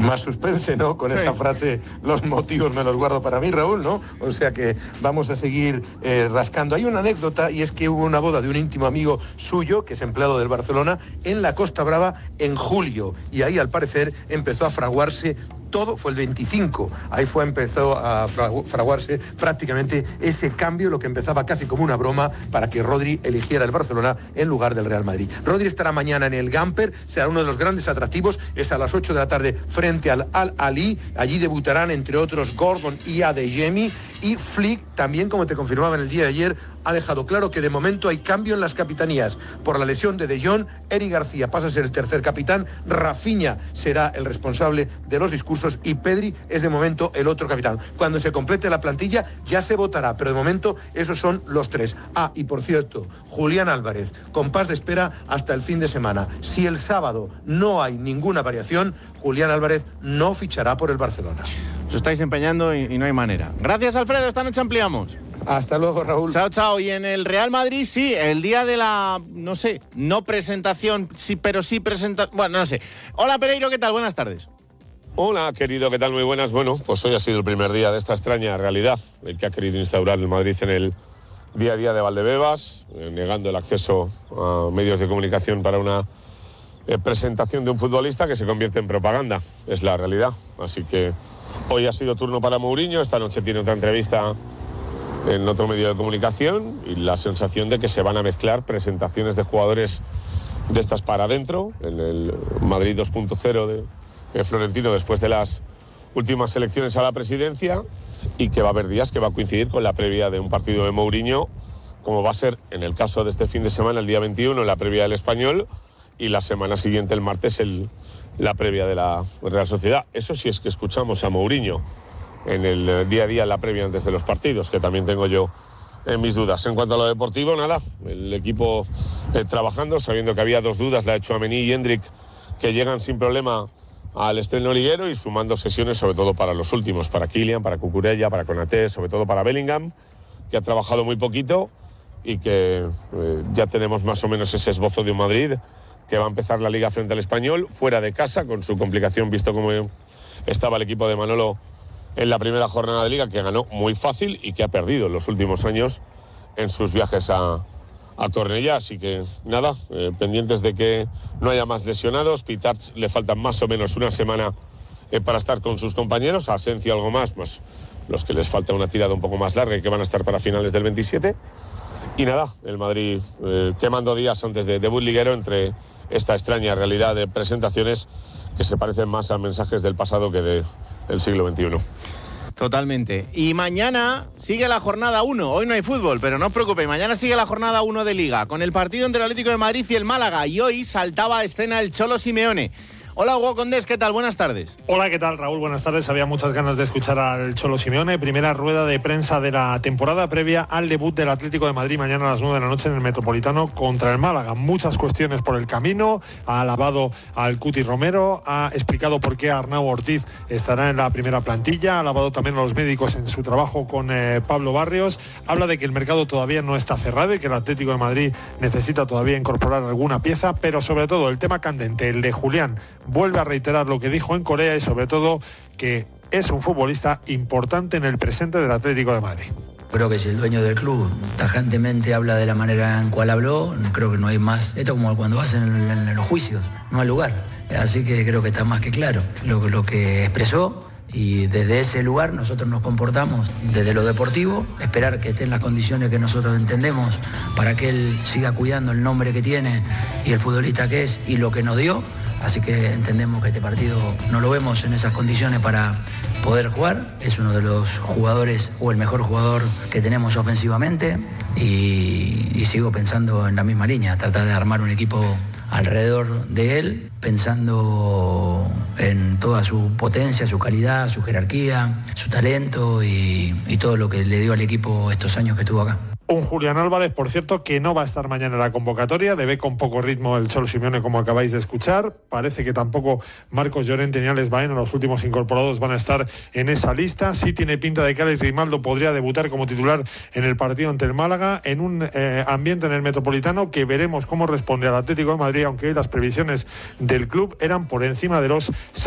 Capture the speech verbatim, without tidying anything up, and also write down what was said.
más suspense, ¿no? Con esa frase, los motivos me los guardo para mí, Raúl, ¿no? O sea que vamos a seguir eh, rascando. Hay una anécdota, y es que hubo una boda de un íntimo amigo suyo, que es empleado del Barcelona, en la Costa Brava en julio, y ahí al parecer empezó a fraguarse todo. Fue el veinticinco, ahí fue empezó a fraguarse prácticamente ese cambio, lo que empezaba casi como una broma para que Rodri eligiera el Barcelona en lugar del Real Madrid. Rodri estará mañana en el Gamper, será uno de los grandes atractivos, es a las ocho de la tarde frente al Al-Ahly, allí debutarán entre otros Gordon y Adeyemi, y Flick también, como te confirmaba en el día de ayer, ha dejado claro que de momento hay cambio en las capitanías. Por la lesión de De Jong, Eric García pasa a ser el tercer capitán, Rafinha será el responsable de los discursos y Pedri es de momento el otro capitán. Cuando se complete la plantilla ya se votará, pero de momento esos son los tres. Ah, y por cierto, Julián Álvarez, compás de espera hasta el fin de semana. Si el sábado no hay ninguna variación, Julián Álvarez no fichará por el Barcelona. Os estáis empeñando y, y no hay manera. Gracias, Alfredo, esta noche ampliamos. Hasta luego, Raúl. Chao, chao. Y en el Real Madrid, sí, el día de la, no sé, no presentación, sí, pero sí presentación. Bueno, no sé. Hola, Pereiro, ¿qué tal? Buenas tardes. Hola, querido, ¿qué tal? Muy buenas. Bueno, pues hoy ha sido el primer día de esta extraña realidad, el que ha querido instaurar el Madrid en el día a día de Valdebebas, eh, negando el acceso a medios de comunicación para una eh, presentación de un futbolista que se convierte en propaganda. Es la realidad. Así que hoy ha sido turno para Mourinho, esta noche tiene otra entrevista en otro medio de comunicación y la sensación de que se van a mezclar presentaciones de jugadores de estas para adentro, en el Madrid dos punto cero de, de Florentino después de las últimas elecciones a la presidencia, y que va a haber días que va a coincidir con la previa de un partido de Mourinho, como va a ser en el caso de este fin de semana, el día veintiuno, la previa del Español, y la semana siguiente, el martes, el, la previa de la Real Sociedad. Eso sí es que escuchamos a Mourinho en el día a día, la previa antes de los partidos, que también tengo yo en mis dudas. En cuanto a lo deportivo, nada, el equipo eh, trabajando, sabiendo que había dos dudas, la de Tchouaméni y Hendrik, que llegan sin problema al estreno liguero, y sumando sesiones sobre todo para los últimos, para Kylian, para Cucurella, para Konaté, sobre todo para Bellingham, que ha trabajado muy poquito y que eh, ya tenemos más o menos ese esbozo de un Madrid que va a empezar la Liga frente al Español, fuera de casa, con su complicación, visto cómo estaba el equipo de Manolo en la primera jornada de Liga, que ganó muy fácil y que ha perdido en los últimos años en sus viajes a, a Cornellá. Así que nada, eh, pendientes de que no haya más lesionados. Pitarch le faltan más o menos una semana eh, para estar con sus compañeros, a Asensio algo más, más los que les falta una tirada un poco más larga y que van a estar para finales del veintisiete. Y nada, el Madrid eh, quemando días antes de debut liguero entre esta extraña realidad de presentaciones que se parecen más a mensajes del pasado que de, del siglo veintiuno. Totalmente. Y mañana sigue la jornada uno. Hoy no hay fútbol, pero no os preocupéis. Mañana sigue la jornada uno de Liga, con el partido entre el Atlético de Madrid y el Málaga. Y hoy saltaba a escena el Cholo Simeone. Hola, Hugo Condés, ¿qué tal? Buenas tardes. Hola, ¿qué tal, Raúl? Buenas tardes. Había muchas ganas de escuchar al Cholo Simeone. Primera rueda de prensa de la temporada previa al debut del Atlético de Madrid mañana a las nueve de la noche en el Metropolitano contra el Málaga. Muchas cuestiones por el camino. Ha alabado al Cuti Romero, ha explicado por qué Arnau Ortiz estará en la primera plantilla, ha alabado también a los médicos en su trabajo con eh, Pablo Barrios. Habla de que el mercado todavía no está cerrado y que el Atlético de Madrid necesita todavía incorporar alguna pieza, pero sobre todo el tema candente, el de Julián, vuelve a reiterar lo que dijo en Corea y sobre todo que es un futbolista importante en el presente del Atlético de Madrid. Creo que si el dueño del club tajantemente habla de la manera en cual habló, creo que no hay más. Esto como cuando vas en, en, en los juicios, no hay lugar. Así que creo que está más que claro lo, lo que expresó. Y desde ese lugar nosotros nos comportamos desde lo deportivo, esperar que esté en las condiciones que nosotros entendemos para que él siga cuidando el nombre que tiene y el futbolista que es y lo que nos dio. Así que entendemos que este partido no lo vemos en esas condiciones para poder jugar. Es uno de los jugadores o el mejor jugador que tenemos ofensivamente y, y sigo pensando en la misma línea, tratar de armar un equipo alrededor de él, pensando en toda su potencia, su calidad, su jerarquía, su talento y, y todo lo que le dio al equipo estos años que estuvo acá. Un Julián Álvarez, por cierto, que no va a estar mañana en la convocatoria. Le ve con poco ritmo el Cholo Simeone, como acabáis de escuchar. Parece que tampoco Marcos Llorente ni Alex Baena, los últimos incorporados, van a estar en esa lista. Sí tiene pinta de que Alex Grimaldo podría debutar como titular en el partido ante el Málaga, en un eh, ambiente en el Metropolitano que veremos cómo responde al Atlético de Madrid, aunque hoy las previsiones del club eran por encima de los